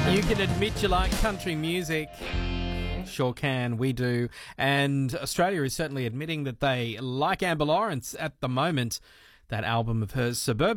You can admit you like country music. Sure can, we do. And Australia is certainly admitting that they like Amber Lawrence at the moment. That album of hers, Suburban.